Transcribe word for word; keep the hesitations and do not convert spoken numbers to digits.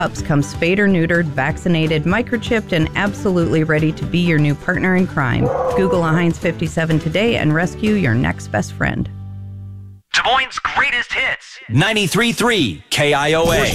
Pups come spayed or neutered, vaccinated, microchipped, and absolutely ready to be your new partner in crime. Google a Heinz fifty-seven today and rescue your next best friend. Des Moines' greatest hits. ninety-three point three K I O A.